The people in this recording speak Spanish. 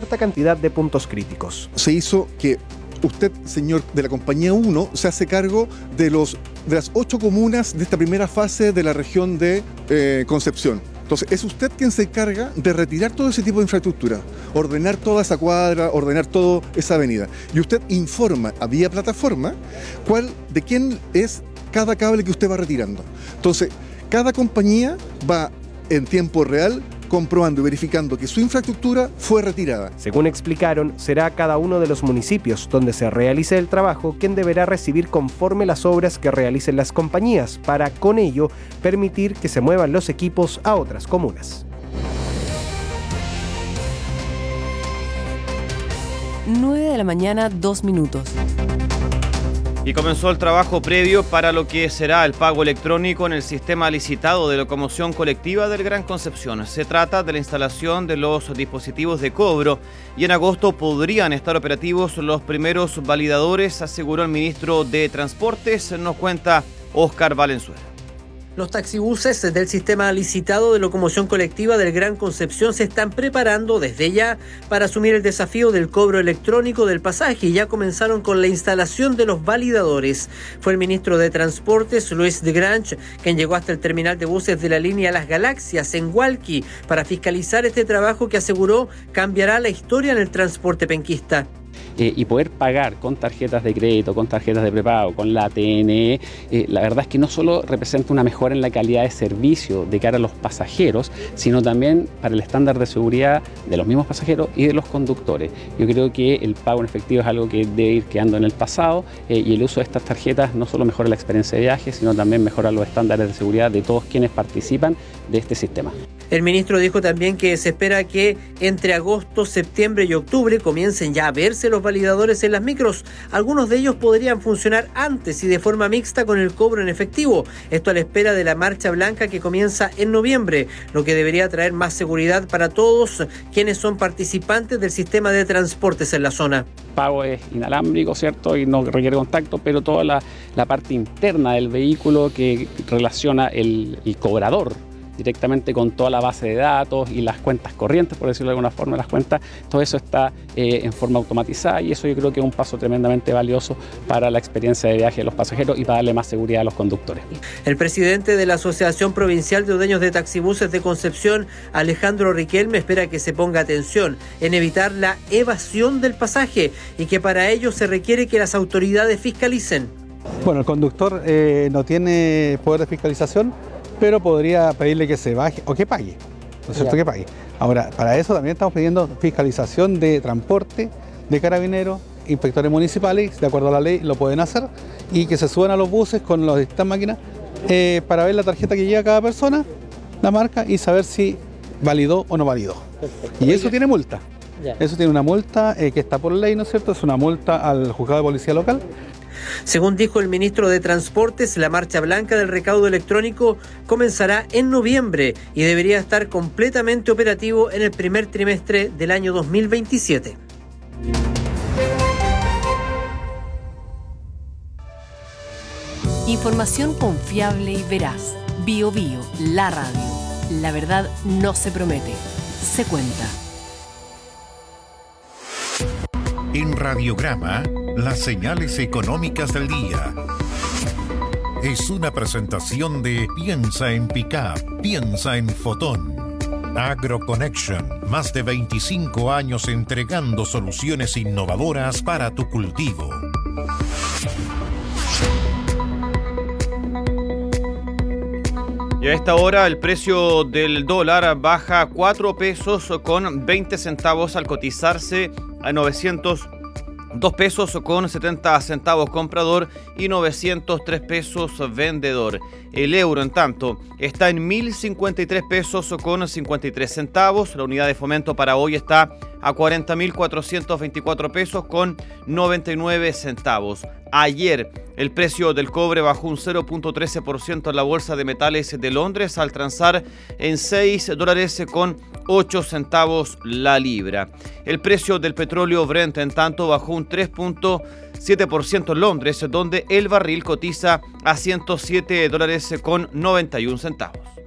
cierta cantidad de puntos críticos. Se hizo que usted, señor de la compañía 1, se hace cargo de las 8 comunas de esta primera fase de la región de Concepción. Entonces, es usted quien se encarga de retirar todo ese tipo de infraestructura, ordenar toda esa cuadra, ordenar toda esa avenida. Y usted informa a vía plataforma de quién es cada cable que usted va retirando. Entonces, cada compañía va en tiempo real comprobando y verificando que su infraestructura fue retirada. Según explicaron, será cada uno de los municipios donde se realice el trabajo quien deberá recibir conforme las obras que realicen las compañías, para con ello permitir que se muevan los equipos a otras comunas. 9 a.m, 2 minutos. Y comenzó el trabajo previo para lo que será el pago electrónico en el sistema licitado de locomoción colectiva del Gran Concepción. Se trata de la instalación de los dispositivos de cobro y en agosto podrían estar operativos los primeros validadores, aseguró el ministro de Transportes. Nos cuenta Óscar Valenzuela. Los taxibuses del sistema licitado de locomoción colectiva del Gran Concepción se están preparando desde ya para asumir el desafío del cobro electrónico del pasaje y ya comenzaron con la instalación de los validadores. Fue el ministro de Transportes, Luis de Grange, quien llegó hasta el terminal de buses de la línea Las Galaxias en Hualqui para fiscalizar este trabajo que aseguró cambiará la historia en el transporte penquista. Y poder pagar con tarjetas de crédito, con tarjetas de prepago, con la ATN, la verdad es que no solo representa una mejora en la calidad de servicio de cara a los pasajeros, sino también para el estándar de seguridad de los mismos pasajeros y de los conductores. Yo creo que el pago en efectivo es algo que debe ir quedando en el pasado y el uso de estas tarjetas no solo mejora la experiencia de viaje, sino también mejora los estándares de seguridad de todos quienes participan de este sistema. El ministro dijo también que se espera que entre agosto, septiembre y octubre comiencen ya a verse los validadores en las micros. Algunos de ellos podrían funcionar antes y de forma mixta con el cobro en efectivo. Esto a la espera de la marcha blanca que comienza en noviembre, lo que debería traer más seguridad para todos quienes son participantes del sistema de transportes en la zona. El pago es inalámbrico, ¿cierto? Y no requiere contacto, pero toda la parte interna del vehículo que relaciona el cobrador directamente con toda la base de datos y las cuentas corrientes, por decirlo de alguna forma, las cuentas, todo eso está en forma automatizada y eso yo creo que es un paso tremendamente valioso para la experiencia de viaje de los pasajeros y para darle más seguridad a los conductores. El presidente de la Asociación Provincial de Dueños de Taxibuses de Concepción, Alejandro Riquelme, espera que se ponga atención en evitar la evasión del pasaje y que para ello se requiere que las autoridades fiscalicen. Bueno, el conductor no tiene poder de fiscalización, pero podría pedirle que se baje o que pague, ¿no es cierto? Que pague. Ahora, para eso también estamos pidiendo fiscalización de transporte, de carabineros, inspectores municipales, de acuerdo a la ley lo pueden hacer, y que se suban a los buses con las distintas máquinas para ver la tarjeta que lleva cada persona, la marca, y saber si validó o no validó. Perfecto. Y eso tiene multa. Eso tiene una multa que está por ley, ¿no es cierto? Es una multa al juzgado de policía local. Según dijo el ministro de Transportes, la marcha blanca del recaudo electrónico comenzará en noviembre y debería estar completamente operativo en el primer trimestre del año 2027. Información confiable y veraz. Bio Bio, la radio. La verdad no se promete, se cuenta. En Radiograma, las señales económicas del día. Es una presentación de Piensa en Pickup, piensa en Fotón. AgroConnection, más de 25 años entregando soluciones innovadoras para tu cultivo. Y a esta hora el precio del dólar baja 4 pesos con 20 centavos al cotizarse a 902 pesos con 70 centavos comprador y 903 pesos vendedor. El euro, en tanto, está en 1.053 pesos con 53 centavos. La unidad de fomento para hoy está a 40.424 pesos con 99 centavos. Ayer el precio del cobre bajó un 0.13% en la bolsa de metales de Londres al transar en $6 con 8 centavos la libra. El precio del petróleo Brent, en tanto, bajó un 3.7% en Londres, donde el barril cotiza a $107 con 91 centavos.